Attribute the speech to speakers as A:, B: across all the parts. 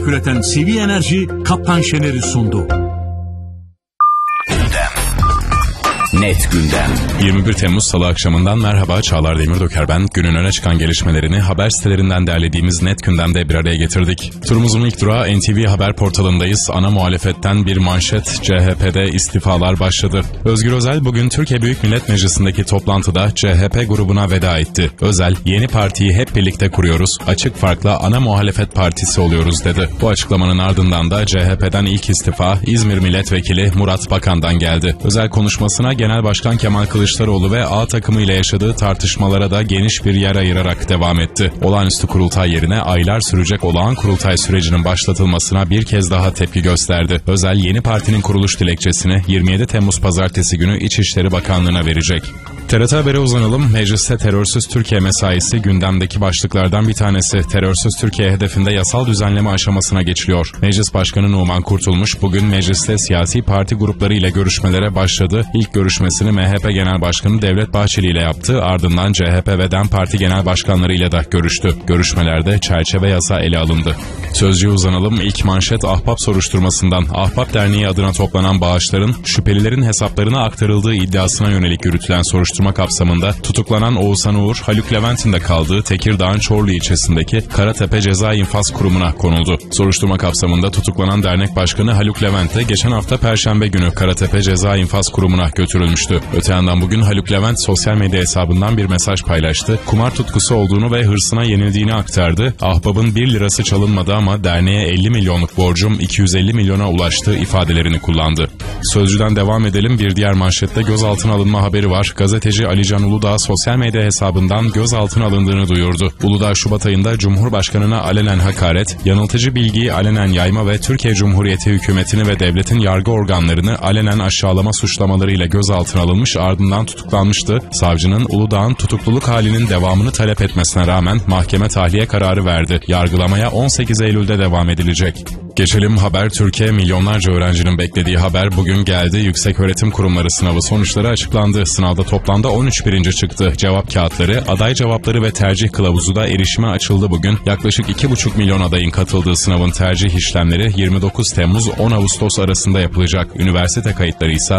A: Üreten CV Enerji Kaptan Şener'i sundu.
B: Net Gündem.
C: 21 Temmuz Salı akşamından merhaba, Çağlar Demirdöker ben. Günün öne çıkan gelişmelerini haber sitelerinden derlediğimiz Net Gündem'de bir araya getirdik. Turumuzun ilk durağı NTV Haber portalındayız. Ana muhalefetten bir manşet: CHP'de istifalar başladı. Özgür Özel bugün Türkiye Büyük Millet Meclisi'ndeki toplantıda CHP grubuna veda etti. Özel, yeni partiyi hep birlikte kuruyoruz, açık farkla ana muhalefet partisi oluyoruz dedi. Bu açıklamanın ardından da CHP'den ilk istifa İzmir Milletvekili Murat Bakan'dan geldi. Özel konuşmasına Genel Başkan Kemal Kılıçdaroğlu ve A takımı ile yaşadığı tartışmalara da geniş bir yer ayırarak devam etti. Olağanüstü kurultay yerine aylar sürecek olağan kurultay sürecinin başlatılmasına bir kez daha tepki gösterdi. Özel, yeni partinin kuruluş dilekçesini 27 Temmuz Pazartesi günü İçişleri Bakanlığı'na verecek. TRT Haber'e uzanalım. Mecliste terörsüz Türkiye mesaisi gündemdeki başlıklardan bir tanesi. Terörsüz Türkiye hedefinde yasal düzenleme aşamasına geçiliyor. Meclis Başkanı Numan Kurtulmuş bugün mecliste siyasi parti grupları ile görüşmelere başladı. İlk görüşmesini MHP Genel Başkanı Devlet Bahçeli ile yaptı. Ardından CHP ve DEM Parti Genel Başkanları ile de görüştü. Görüşmelerde çerçeve yasa ele alındı. Sözcüğe uzanalım. İlk manşet Ahbap soruşturmasından. Ahbap Derneği adına toplanan bağışların şüphelilerin hesaplarına aktarıldığı iddiasına yönelik yürütülen soruşturma kapsamında tutuklanan Oğuzhan Uğur, Haluk Levent'in de kaldığı Tekirdağ'ın Çorlu ilçesindeki Karatepe Ceza İnfaz Kurumu'na konuldu. Soruşturma kapsamında tutuklanan dernek başkanı Haluk Levent de geçen hafta Perşembe günü Karatepe Ceza İnfaz Kurumu'na götürülmüştü. Öte yandan bugün Haluk Levent sosyal medya hesabından bir mesaj paylaştı. Kumar tutkusu olduğunu ve hırsına yenildiğini aktardı. Ahbabın 1 lirası çalınmadı ama derneğe 50 milyonluk borcum 250 milyona ulaştığı ifadelerini kullandı. Sözcüden devam edelim. Bir diğer manşette gözaltına alınma haberi var. Gazeteci Ali Can Uludağ sosyal medya hesabından gözaltına alındığını duyurdu. Uludağ Şubat ayında Cumhurbaşkanına alenen hakaret, yanıltıcı bilgiyi alenen yayma ve Türkiye Cumhuriyeti hükümetini ve devletin yargı organlarını alenen aşağılama suçlamalarıyla gözaltına alınmış, ardından tutuklanmıştı. Savcının Uludağ'ın tutukluluk halinin devamını talep etmesine rağmen mahkeme tahliye kararı verdi. Yargılamaya 18 Eylül'de devam edilecek. Geçelim Habertürk'e. Milyonlarca öğrencinin beklediği haber bugün geldi. Yükseköğretim Kurumları sınavı sonuçları açıklandı. Sınavda toplamda 13 birinci çıktı. Cevap kağıtları, aday cevapları ve tercih kılavuzu da erişime açıldı bugün. Yaklaşık 2,5 milyon adayın katıldığı sınavın tercih işlemleri 29 Temmuz 10 Ağustos arasında yapılacak. Üniversite kayıtları ise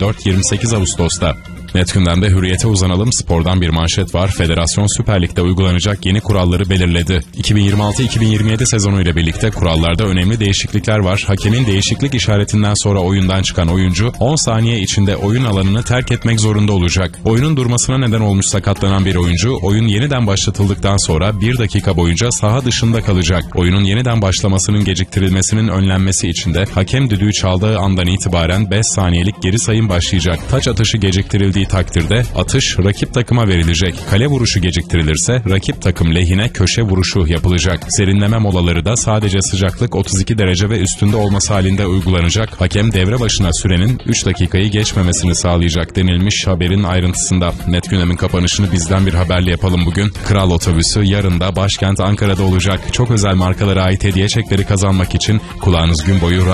C: 24-28 Ağustos'ta. Net Gündem'de Hürriyet'e uzanalım. Spordan bir manşet var. Federasyon Süper Lig'de uygulanacak yeni kuralları belirledi. 2026-2027 sezonu ile birlikte kurallarda önemli değişiklikler var. Hakemin değişiklik işaretinden sonra oyundan çıkan oyuncu 10 saniye içinde oyun alanını terk etmek zorunda olacak. Oyunun durmasına neden olmuş sakatlanan bir oyuncu, oyun yeniden başlatıldıktan sonra 1 dakika boyunca saha dışında kalacak. Oyunun yeniden başlamasının geciktirilmesinin önlenmesi için de hakem düdüğü çaldığı andan itibaren 5 saniyelik geri sayım başlayacak. Taç atışı geciktirildiği takdirde atış rakip takıma verilecek. Kale vuruşu geciktirilirse rakip takım lehine köşe vuruşu yapılacak. Serinleme molaları da sadece sıcaklık 32 derece ve üstünde olması halinde uygulanacak. Hakem devre başına sürenin 3 dakikayı geçmemesini sağlayacak denilmiş haberin ayrıntısında. Net Gündem'in kapanışını bizden bir haberle yapalım bugün. Kral Otobüsü yarın da başkent Ankara'da olacak. Çok özel markalara ait hediye çekleri kazanmak için kulağınız gün boyu